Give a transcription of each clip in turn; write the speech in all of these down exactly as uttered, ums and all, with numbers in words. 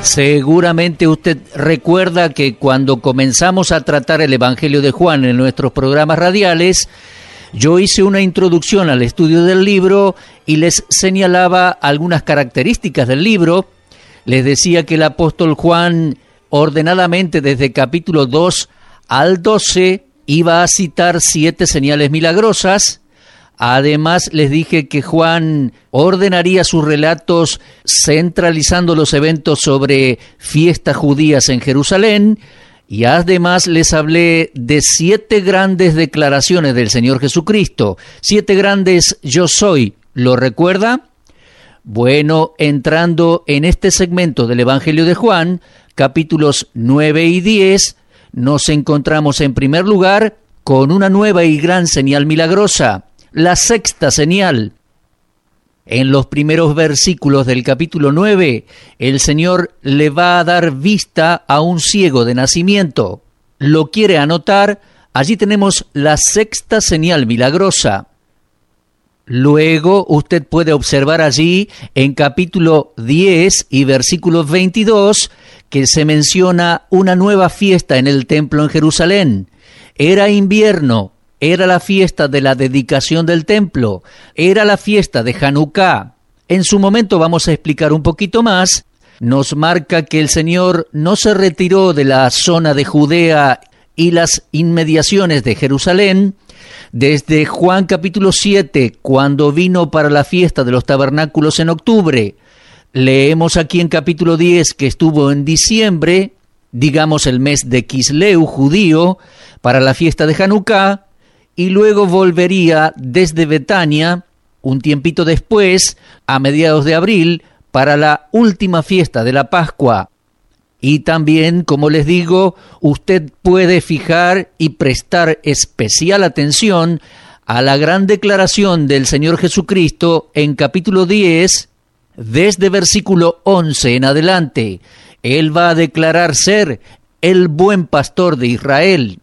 Seguramente usted recuerda que cuando comenzamos a tratar el Evangelio de Juan en nuestros programas radiales, yo hice una introducción al estudio del libro y les señalaba algunas características del libro. Les decía que el apóstol Juan, ordenadamente desde capítulo dos al doce, iba a citar siete señales milagrosas. Además, les dije que Juan ordenaría sus relatos centralizando los eventos sobre fiestas judías en Jerusalén, y además les hablé de siete grandes declaraciones del Señor Jesucristo, siete grandes yo soy. ¿Lo recuerda? Bueno, entrando en este segmento del Evangelio de Juan, capítulos nueve y diez, nos encontramos en primer lugar con una nueva y gran señal milagrosa. La sexta señal. En los primeros versículos del capítulo nueve, el Señor le va a dar vista a un ciego de nacimiento. ¿Lo quiere anotar? Allí tenemos la sexta señal milagrosa. Luego usted puede observar allí en capítulo diez y versículo veintidós que se menciona una nueva fiesta en el templo en Jerusalén. Era invierno. Era la fiesta de la dedicación del templo, era la fiesta de Hanukkah. En su momento vamos a explicar un poquito más. Nos marca que el Señor no se retiró de la zona de Judea y las inmediaciones de Jerusalén. Desde Juan capítulo siete, cuando vino para la fiesta de los tabernáculos en octubre, leemos aquí en capítulo diez que estuvo en diciembre, digamos el mes de Kisleu judío, para la fiesta de Hanukkah, y luego volvería desde Betania, un tiempito después, a mediados de abril, para la última fiesta de la Pascua. Y también, como les digo, usted puede fijar y prestar especial atención a la gran declaración del Señor Jesucristo en capítulo diez, desde versículo once en adelante. Él va a declarar ser el buen pastor de Israel.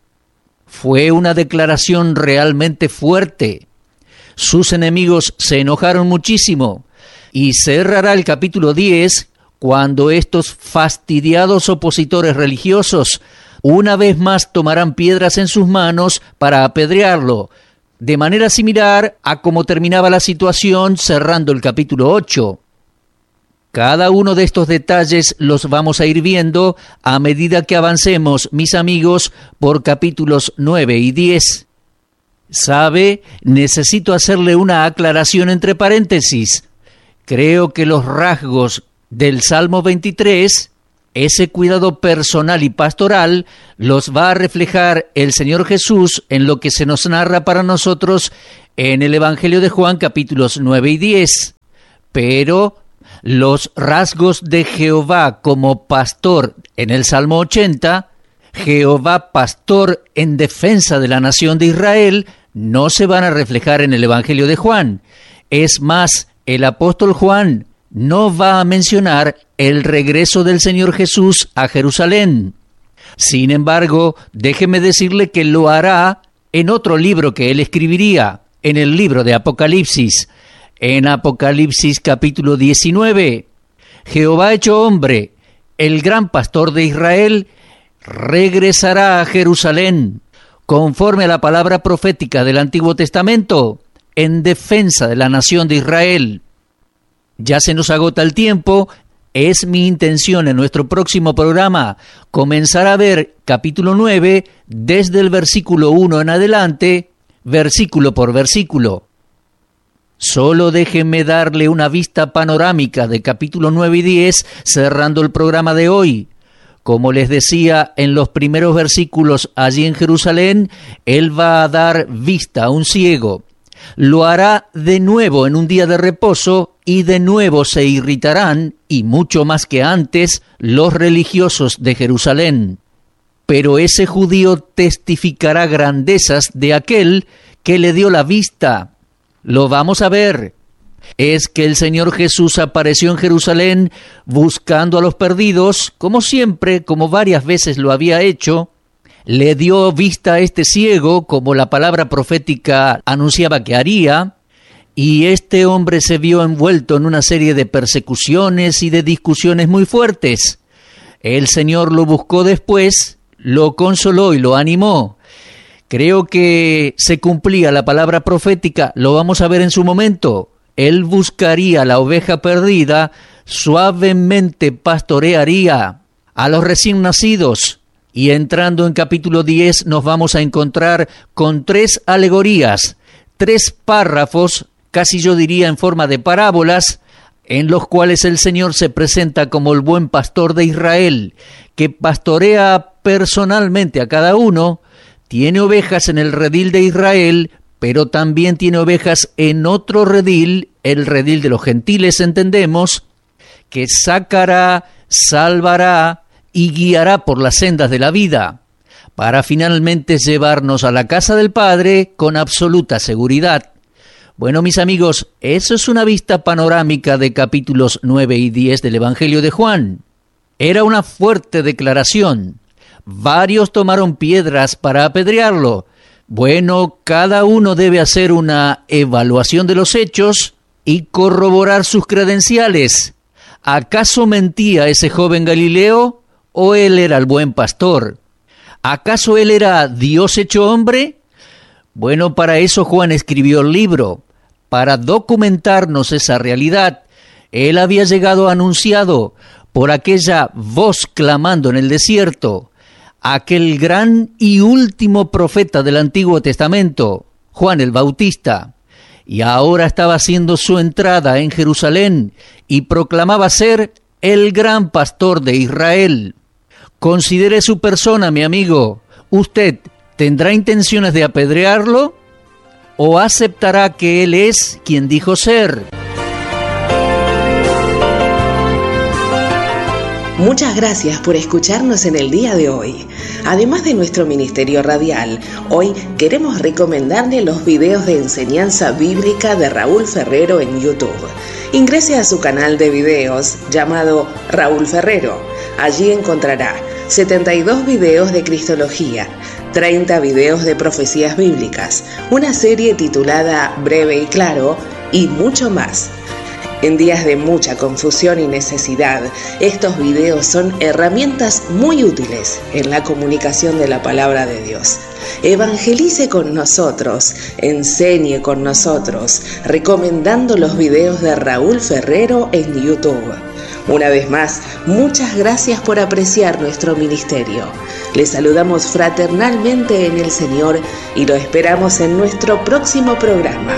Fue una declaración realmente fuerte. Sus enemigos se enojaron muchísimo y cerrará el capítulo diez cuando estos fastidiados opositores religiosos una vez más tomarán piedras en sus manos para apedrearlo, de manera similar a cómo terminaba la situación cerrando el capítulo ocho. Cada uno de estos detalles los vamos a ir viendo a medida que avancemos, mis amigos, por capítulos nueve y diez. ¿Sabe? Necesito hacerle una aclaración entre paréntesis. Creo que los rasgos del Salmo veintitrés, ese cuidado personal y pastoral, los va a reflejar el Señor Jesús en lo que se nos narra para nosotros en el Evangelio de Juan, capítulos nueve y diez. Pero los rasgos de Jehová como pastor en el Salmo ochenta, Jehová pastor en defensa de la nación de Israel, no se van a reflejar en el Evangelio de Juan. Es más, el apóstol Juan no va a mencionar el regreso del Señor Jesús a Jerusalén. Sin embargo, déjeme decirle que lo hará en otro libro que él escribiría, en el libro de Apocalipsis. En Apocalipsis capítulo diecinueve, Jehová hecho hombre, el gran pastor de Israel, regresará a Jerusalén, conforme a la palabra profética del Antiguo Testamento, en defensa de la nación de Israel. Ya se nos agota el tiempo. Es mi intención en nuestro próximo programa comenzar a ver capítulo nueve desde el versículo uno en adelante, versículo por versículo. Solo déjenme darle una vista panorámica de capítulo nueve y diez, cerrando el programa de hoy. Como les decía en los primeros versículos, allí en Jerusalén, Él va a dar vista a un ciego. Lo hará de nuevo en un día de reposo y de nuevo se irritarán, y mucho más que antes, los religiosos de Jerusalén. Pero ese judío testificará grandezas de aquel que le dio la vista. Lo vamos a ver. Es que el Señor Jesús apareció en Jerusalén buscando a los perdidos, como siempre, como varias veces lo había hecho. Le dio vista a este ciego, como la palabra profética anunciaba que haría, y este hombre se vio envuelto en una serie de persecuciones y de discusiones muy fuertes. El Señor lo buscó después, lo consoló y lo animó. Creo que se cumplía la palabra profética, lo vamos a ver en su momento. Él buscaría la oveja perdida, suavemente pastorearía a los recién nacidos. Y entrando en capítulo diez nos vamos a encontrar con tres alegorías, tres párrafos, casi yo diría en forma de parábolas, en los cuales el Señor se presenta como el buen pastor de Israel, que pastorea personalmente a cada uno, tiene ovejas en el redil de Israel, pero también tiene ovejas en otro redil, el redil de los gentiles, entendemos, que sacará, salvará y guiará por las sendas de la vida, para finalmente llevarnos a la casa del Padre con absoluta seguridad. Bueno, mis amigos, eso es una vista panorámica de capítulos nueve y diez del Evangelio de Juan. Era una fuerte declaración. Varios tomaron piedras para apedrearlo. Bueno, cada uno debe hacer una evaluación de los hechos y corroborar sus credenciales. ¿Acaso mentía ese joven Galileo o él era el buen pastor? ¿Acaso él era Dios hecho hombre? Bueno, para eso Juan escribió el libro, para documentarnos esa realidad. Él había llegado anunciado por aquella voz clamando en el desierto, aquel gran y último profeta del Antiguo Testamento, Juan el Bautista, y ahora estaba haciendo su entrada en Jerusalén y proclamaba ser el gran pastor de Israel. Considere su persona, mi amigo. ¿Usted tendrá intenciones de apedrearlo o aceptará que él es quien dijo ser? Muchas gracias por escucharnos en el día de hoy. Además de nuestro ministerio radial, hoy queremos recomendarle los videos de enseñanza bíblica de Raúl Ferrero en YouTube. Ingrese a su canal de videos llamado Raúl Ferrero. Allí encontrará setenta y dos videos de Cristología, treinta videos de profecías bíblicas, una serie titulada Breve y Claro y mucho más. En días de mucha confusión y necesidad, estos videos son herramientas muy útiles en la comunicación de la palabra de Dios. Evangelice con nosotros, enseñe con nosotros, recomendando los videos de Raúl Ferrero en YouTube. Una vez más, muchas gracias por apreciar nuestro ministerio. Les saludamos fraternalmente en el Señor y lo esperamos en nuestro próximo programa.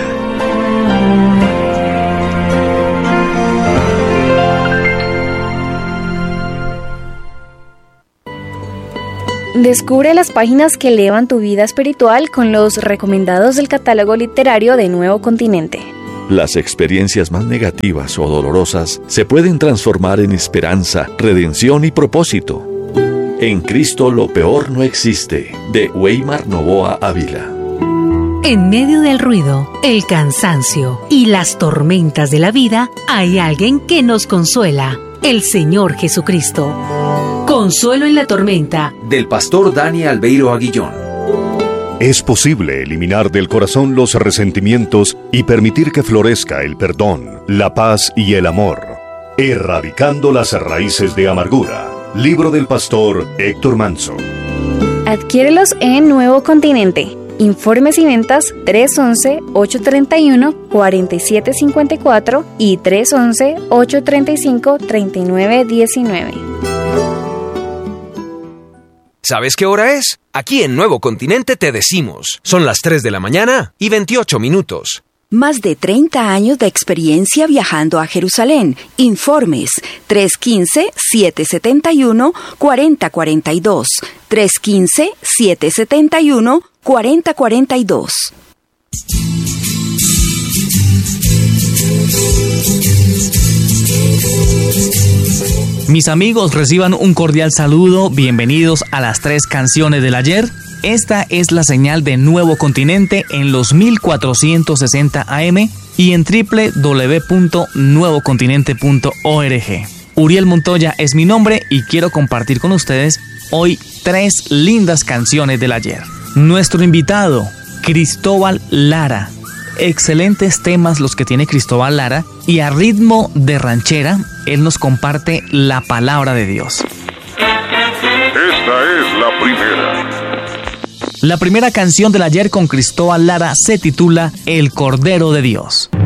Descubre las páginas que elevan tu vida espiritual con los recomendados del catálogo literario de Nuevo Continente. Las experiencias más negativas o dolorosas se pueden transformar en esperanza, redención y propósito. En Cristo lo peor no existe, de Weimar Novoa Ávila. En medio del ruido, el cansancio y las tormentas de la vida, hay alguien que nos consuela, el Señor Jesucristo. Consuelo en la tormenta, del pastor Dani Albeiro Aguillón. Es posible eliminar del corazón los resentimientos y permitir que florezca el perdón, la paz y el amor, erradicando las raíces de amargura. Libro del pastor Héctor Manso. Adquiérelos en Nuevo Continente. Informes y ventas tres once, ocho treinta y uno, cuarenta y siete cincuenta y cuatro y tres once, ocho treinta y cinco, treinta y nueve diecinueve. ¿Sabes qué hora es? Aquí en Nuevo Continente te decimos. Son las tres de la mañana y veintiocho minutos. Más de treinta años de experiencia viajando a Jerusalén. Informes tres uno cinco, siete siete uno, cuatro cero cuatro dos. tres uno cinco, siete siete uno, cuatro cero cuatro dos. Mis amigos, reciban un cordial saludo. Bienvenidos a las tres canciones del ayer. Esta es la señal de Nuevo Continente en los mil cuatrocientos sesenta A M y en doble u doble u doble u punto nuevo continente punto org. Uriel Montoya es mi nombre y quiero compartir con ustedes hoy tres lindas canciones del ayer. Nuestro invitado, Cristóbal Lara, Excelentes temas los que tiene Cristóbal Lara, y a ritmo de ranchera, él nos comparte la palabra de Dios. Esta es la primera. La primera canción del ayer con Cristóbal Lara se titula El Cordero de Dios.